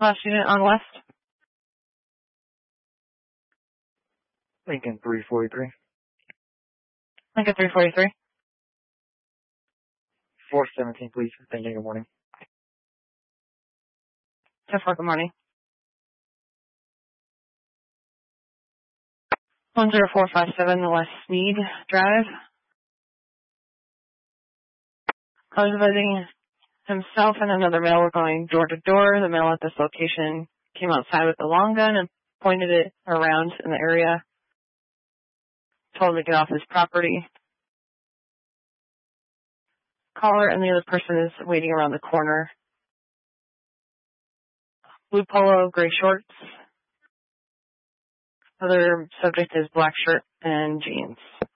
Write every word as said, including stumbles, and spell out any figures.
Last unit on West. Lincoln three forty-three. Lincoln three forty-three. four seventeen, please. Thank you. Good morning. ten four, good morning. one zero four five seven West Sneed Drive. I was visiting himself and another male were going door to door. The male at this location came outside with a long gun and pointed it around in the area. Told him to get off his property. Caller and the other person is waiting around the corner. Blue polo, gray shorts. Other subject is black shirt and jeans.